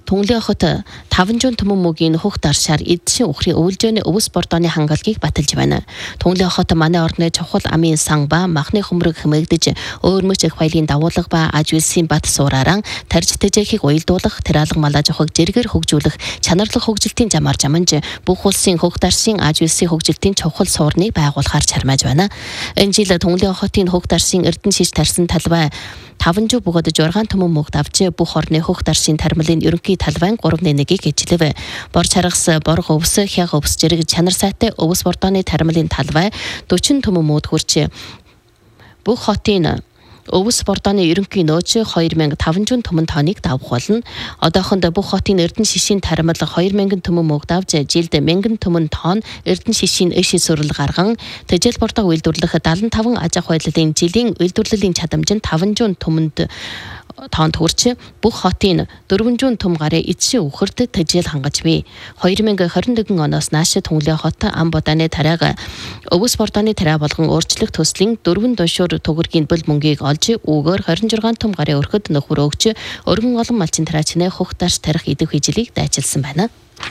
Тунгалын хот 500 төмөн мөгийн хөх даршаар эдшин ухрын өвөлжөөний өвс бордооны хангалгийг баталж байна. Тунгалын хот манай орны чухал амын сан ба махны хөмрөг хэмээгдэж өөрмөч их баялын дагуулга ба аж үйлсийн бат суурааран тарж тэжээхийг уялдуулах, тэр алга малаа жохог жиргэр хөгжүүлэх, чанарлах хөгжилтийн замаар жаманж бүх улсын хөх дарсын аж үйлсийн хөгжилтийн чухал суурныг байгуулахаар чармааж байна. Энэ жил Тунгалын хотын хөх дарсын эрдэнэ шиш тарсан талбай 500 бөгөөд 6 төмөн мөгд авч бүх орны хөх дарсын тармилын ерөнхий талбайн 3-1-ийг эзлэв. Бор чаргас, борго өвс, хяг өвс зэрэг чанар сайтай өвс бордооны тармилын талбай 40 төмөн мөд хүрч бүх хотын өвс бордооны ерөнхий нөөц 2500 төмөн тоныг давах болно. Одоохонд бүх хотын эрдэнэ шишийн тармил 2000 төмөн мөгд авч жилд 1000 төмөн тонн эрдэнэ шишийн эш сүрэл гарган тэжээл бордоо үйлдвэрлэх 75 аж ахуй байдлын жилийн үйлдвэрлэлийн чадамж нь 500 төмөнд тоонд хүрч бүх хотын 400 төм гарын эцсийн үхэрд тэжээл хангаж бий. 2021 оноос нааш Тунгалын хот ам бодааны тариаг өвс бордооны тариа болгон өөрчлөх төслийн 4 дуншуур төгрөгийн бөл мөнгийг олж үүгээр 26 төм гарын өрхөд нөхөр өгч өргөн олон малчин тариачны хөх дарс тарих идэх хижилийг дайчилсан байна.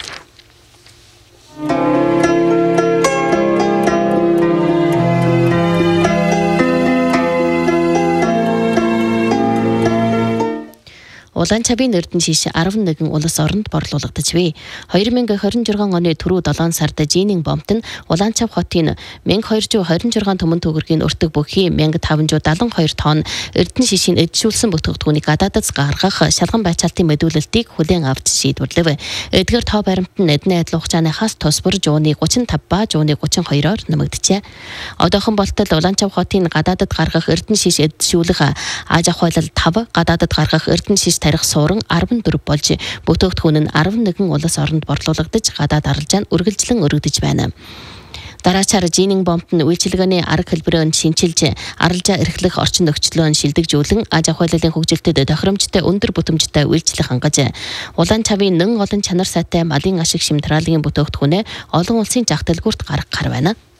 Улаан чавын эрдэнэ шиш 11 улс оронд борлуулагдаж бий. 2026 оны түрүү 7 сард Жининг бомт нь Улаан чав хотын 1226 төмөн төгрөгийн өртөг бүхий 1572 тонн эрдэнэ шишийн эдшүүлсэн бүтээгдэхүүнийг гадаадд гаргах шалган байцаалтын мэдүүлэлтийг хүлээн авч шийдвэрлэв. Эдгээр тоо баримт нь эдний адил хугацааныхаас тус бүр жууны 35 ба жууны 32-оор нэмэгдэжээ. Одоохон болтол Улаан чав хотын гадаадд гаргах эрдэнэ шиш эдшүүлэх аж ахуйлал 5, гадаадд гаргах эрдэнэ шиш тарих суурин 14 болж бүтээгдэхүүн нь 11 улс оронд борлуулагдаж гадаад арилжаа нь үргэлжлэн өргөдөж байна. Дараачаар Жининг бомт нь үйлчилгээний арга хэлбэрээр шинчилж арилжаа эрхлэх орчин нөхцөлөө шилдэгжүүлэн аж ахуйлалын хөгжилтэд тохиромжтой өндөр бүтэмжтэй үйлчлэх хангаж Улаан чавын нэн олон чанар сайтай малын ашиг шимтраалын бүтээгдэхүүнээ олон улсын зах дэлгүүрт гаргахаар байна.